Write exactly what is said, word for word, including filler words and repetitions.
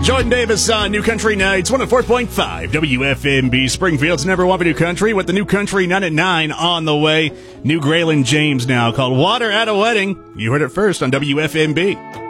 Jordan Davis on New Country Nights, one oh four point five W F M B, Springfield's number one for New Country, with the New Country nine at nine on the way. New Graylin James now, called Water at a Wedding. You heard it first on W F M B.